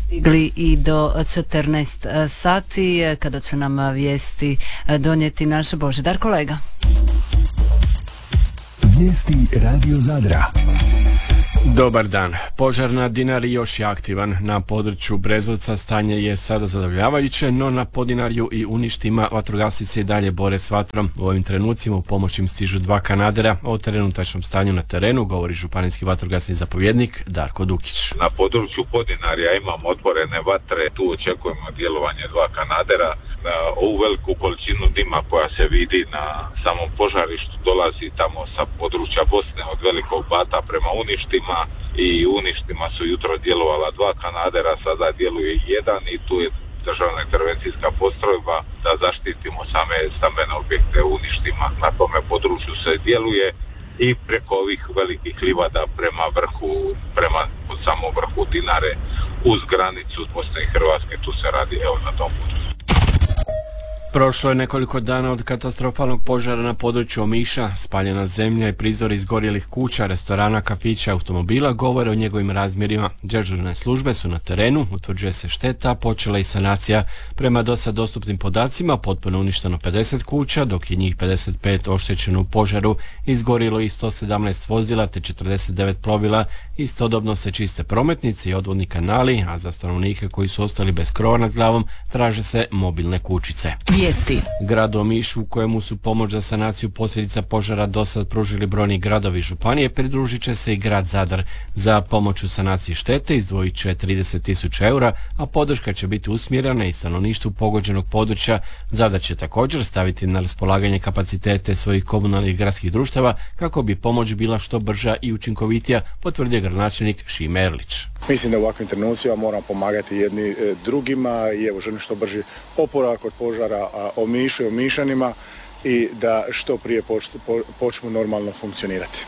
stigli i do 14 sati kada će nam vijesti donijeti naš Božidar kolega. Vijesti Radio Zadra. Dobar dan. Požar na Dinari još je aktivan. Na području Brezovca stanje je sada zadovoljavajuće, no na Podinarju i Uništima vatrogasci se i dalje bore s vatrom. U ovim trenucima u pomoć im stižu 2 kanadera. O trenutačnom stanju na terenu govori županijski vatrogasni zapovjednik Darko Dukić. Na području Podinarja imamo otvorene vatre, tu očekujemo djelovanje 2 kanadera. Ovu veliku količinu dima koja se vidi na samom požarištu dolazi tamo sa područja Bosne od Velikog Bata prema Uništima i Uništima su jutro djelovala 2 kanadera, sada djeluje 1 i tu je državna intervencijska postrojba da zaštitimo same stambene objekte u Uništima. Na tome području se djeluje i preko ovih velikih livada prema vrhu, prema samom vrhu Dinare uz granicu Bosne i Hrvatske, tu se radi evo na tom području. Prošlo je nekoliko dana od katastrofalnog požara na području Omiša. Spaljena zemlja i prizori izgorjelih kuća, restorana, kafića, automobila govore o njegovim razmjerima. Dežurne službe su na terenu, utvrđuje se šteta, počela i sanacija. Prema dosad dostupnim podacima potpuno uništeno 50 kuća, dok je njih 55 oštećeno u požaru. Izgorjelo i 117 vozila te 49 plovila. Istodobno se čiste prometnice i odvodni kanali, a za stanovnike koji su ostali bez krova nad glavom traže se mobilne kućice. Vijesti. Grad Omiš, u kojemu su pomoć za sanaciju posljedica požara dosad pružili brojni gradovi i županije, pridružit će se i grad Zadar. Za pomoć u sanaciji štete izdvojit će 30.000 eura, a podrška će biti usmjerena i stanovništvu pogođenog područja. Zadar će također staviti na raspolaganje kapacitete svojih komunalnih gradskih društava kako bi pomoć bila što brža i učinkovitija, potvrdio gradonačelnik Šime Erlić. Mislim da u ovakvim trenucima moramo pomagati jedni drugima i evo želim što brži oporavak od požara Omišu i Omišanima i da što prije počnu normalno funkcionirati.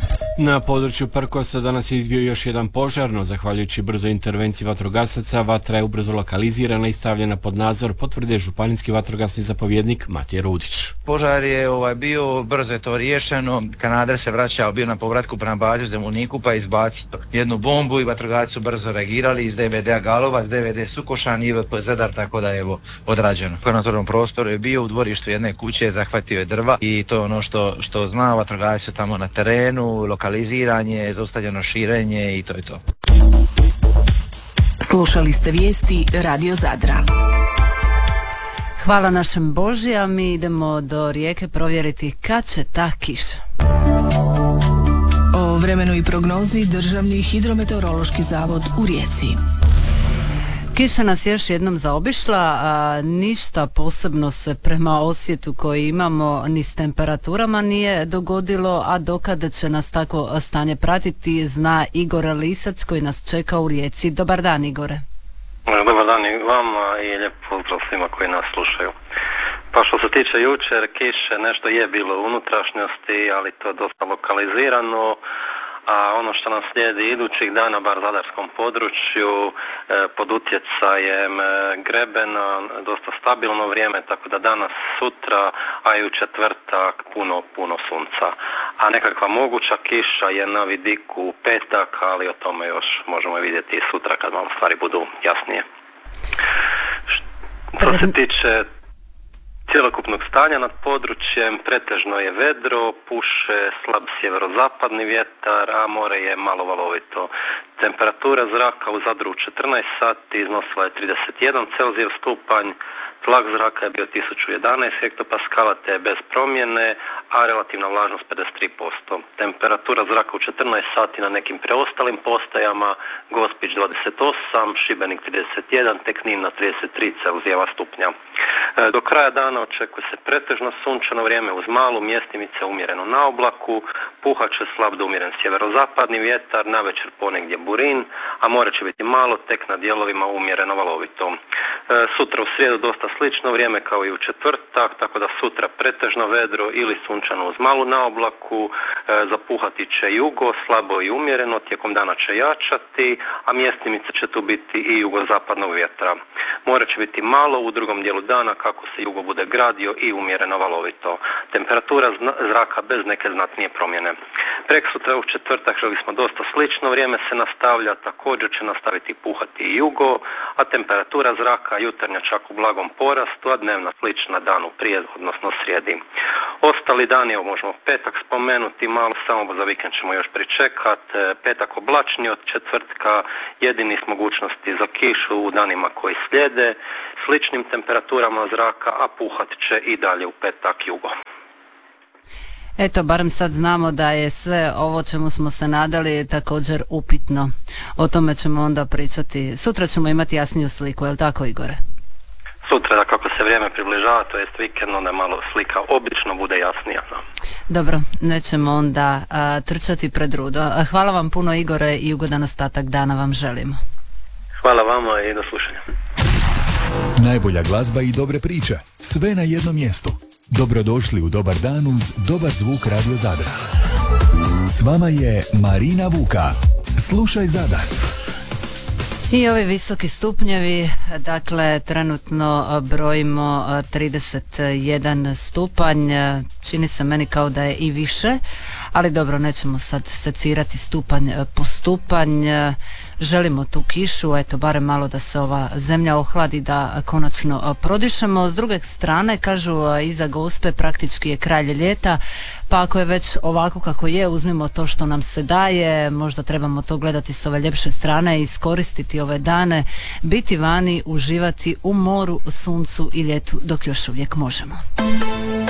Na području Prkosa danas je izbio još jedan požar, no zahvaljujući brzoj intervenciji vatrogasaca vatra je ubrzo lokalizirana i stavljena pod nadzor, potvrdio županijski vatrogasni zapovjednik Matija Rudić. Požar je bio, brzo je to riješeno, kanader se vraćao, bio na povratku prema bazi u Zemuniku pa je izbacio jednu bombu i vatrogasci su brzo reagirali iz DVD-a Galovac, DVD Sukošan i IVP Zadar, tako da je evo odrađeno. Na otvorenom prostoru je bio u dvorištu jedne kuće, zahvatio je drva i to je ono što zna, vatrogasci su tamo na terenu, lokaliziranje, zaustavljeno širenje i to je to. Slušali ste vijesti Radio Zadra. Hvala našem Boži, a mi idemo do Rijeke provjeriti kad će ta kiša. O vremenu i prognozi Državni hidrometeorološki zavod u Rijeci. Kiša nas još jednom zaobišla, a ništa posebno se prema osjetu koji imamo ni s temperaturama nije dogodilo, a dokada će nas takvo stanje pratiti zna Igor Lisac koji nas čeka u Rijeci. Dobar dan, Igore. Dobar dan i vama i lijep pozdrav svima koji nas slušaju. Pa što se tiče jučer, kiše nešto je bilo u unutrašnjosti, ali to je dosta lokalizirano. A ono što nam slijedi idućih dana, bar zadarskom području, pod utjecajem grebena, dosta stabilno vrijeme, tako da danas, sutra, a i u četvrtak puno sunca. A nekakva moguća kiša je na vidiku u petak, ali o tome još možemo vidjeti i sutra kad malo stvari budu jasnije. Što se tiče cjelokupnog stanja nad područjem, pretežno je vedro, puše slab sjeverozapadni vjetar, a more je malo valovito. Temperatura zraka u Zadru u 14 sati iznosila je 31 Celzijev stupanj, tlak zraka je bio 1011 hektopaskala te bez promjene, a relativna vlažnost 53%. Temperatura zraka u 14 sati na nekim preostalim postajama, Gospić 28, Šibenik 31, te Knin na 33 Celzijeva stupnja. Do kraja dana očekuje se pretežno sunčano vrijeme uz malu mjestimice umjereno na oblaku, puhat će slab do umjeren sjeverozapadni vjetar, navečer ponegdje burin, a more će biti malo, tek na dijelovima umjereno valovito. Sutra u srijedu dosta slično vrijeme kao i u četvrtak, tako da sutra pretežno vedro ili sunčano uz malu na oblaku, zapuhati će jugo, slabo i umjereno, tijekom dana će jačati, a mjestimice će tu biti i jugozapadnog vjetra. More će biti malo u drugom dijelu dana kako se jugo bude gradio i umjereno valovito. Temperatura zraka bez neke znatnije promjene. Preksutra u četvrtak želi smo dosta slično, vrijeme se nastavlja, također će nastaviti puhati i jugo, a temperatura zraka jutarnja čak u blagom porastu, a dnevna slična danu prije, odnosno srijedi. Ostali dani, evo možemo petak spomenuti, malo samo za vikend ćemo još pričekat, petak oblačni od četvrtka, jedini s mogućnosti za kišu u danima koji slijede, sličnim temperaturama zraka, a puhat će i dalje u petak jugo. Eto, barem sad znamo da je sve ovo čemu smo se nadali također upitno. O tome ćemo onda pričati. Sutra ćemo imati jasniju sliku, je li tako, Igore? Sutra, da kako se vrijeme približava, to jest vikend, onda malo slika obično bude jasnija. Dobro, nećemo onda trčati pred rudo. Hvala vam puno, Igore, i ugodan ostatak dana vam želimo. Hvala vama i do slušanja. Najbolja glazba i dobre priče, sve na jednom mjestu. Dobrodošli u Dobar dan uz dobar zvuk Radio Zadar. S vama je Marina Vuka. Slušaj Zadar. I ovi visoki stupnjevi, dakle trenutno brojimo 31 stupanj, čini se meni kao da je i više, ali dobro, nećemo sad secirati stupanj po stupanj. Želimo tu kišu, eto barem malo da se ova zemlja ohladi, da konačno prodišemo. S druge strane, kažu, iza Gospe praktički je kraj ljeta, pa ako je već ovako kako je, uzmimo to što nam se daje, možda trebamo to gledati s ove ljepše strane i iskoristiti ove dane, biti vani, uživati u moru, suncu i ljetu dok još uvijek možemo.